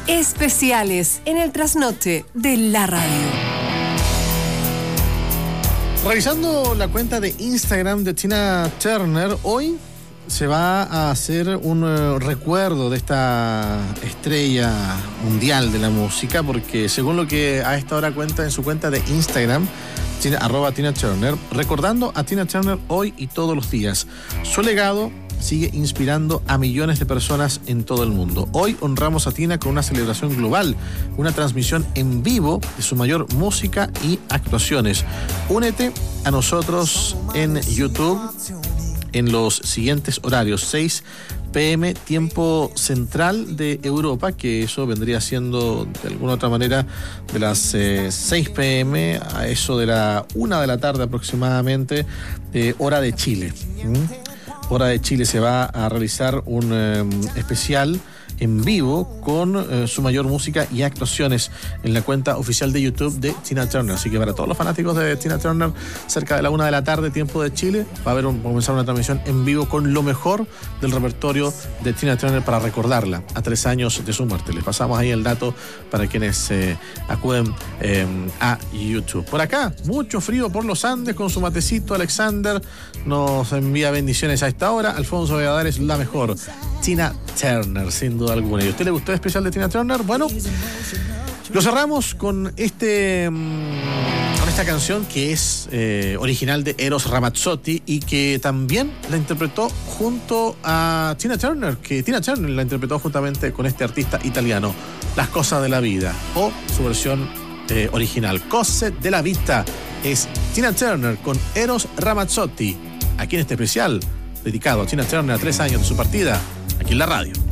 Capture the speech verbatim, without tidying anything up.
Especiales en el trasnoche de la radio. Revisando la cuenta de Instagram de Tina Turner, hoy se va a hacer un uh, recuerdo de esta estrella mundial de la música, porque según lo que a esta hora cuenta en su cuenta de Instagram, Tina, arroba Tina Turner, recordando a Tina Turner hoy y todos los días. Su legado sigue inspirando a millones de personas en todo el mundo. Hoy honramos a Tina con una celebración global, una transmisión en vivo de su mayor música y actuaciones. Únete a nosotros en YouTube en los siguientes horarios: seis pe eme tiempo central de Europa, que eso vendría siendo de alguna otra manera de las eh, seis pe eme a eso de la una de la tarde aproximadamente, eh, hora de Chile. ¿Mm? Hora de Chile se va a realizar un eh, especial en vivo con eh, su mayor música y actuaciones en la cuenta oficial de YouTube de Tina Turner. Así que para todos los fanáticos de Tina Turner, cerca de la una de la tarde, tiempo de Chile, va a haber un, comenzar una transmisión en vivo con lo mejor del repertorio de Tina Turner para recordarla a tres años de su muerte. Les pasamos ahí el dato para quienes eh, acuden eh, a YouTube. Por acá, mucho frío por los Andes con su matecito. Alexander nos envía bendiciones a esta hora. Alfonso Valladares, la mejor. Tina Turner, sin duda alguna. ¿Y a usted le gustó el especial de Tina Turner? Bueno, lo cerramos con este con esta canción que es eh, original de Eros Ramazzotti y que también la interpretó junto a Tina Turner, que Tina Turner la interpretó juntamente con este artista italiano, Las cosas de la vida, o su versión eh, original, Cose della vita, es Tina Turner con Eros Ramazzotti, aquí en este especial dedicado a Tina Turner a tres años de su partida, aquí en la radio.